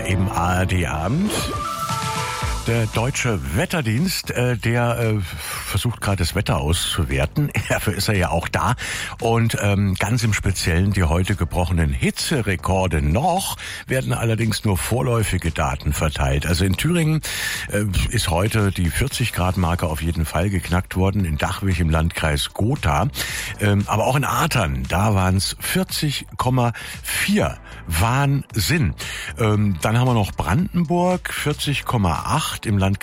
im ARD-Abend. Der Deutsche Wetterdienst, der versucht gerade das Wetter auszuwerten. Dafür ist er ja auch da. Und ganz im Speziellen die heute gebrochenen Hitzerekorde noch werden allerdings nur vorläufige Daten verteilt. Also in Thüringen ist heute die 40-Grad-Marke auf jeden Fall geknackt worden, in Dachwig im Landkreis Gotha. Aber auch in Artern, da waren es 40,4. Wahnsinn. Dann haben wir noch Brandenburg, 40,8 im Landkreis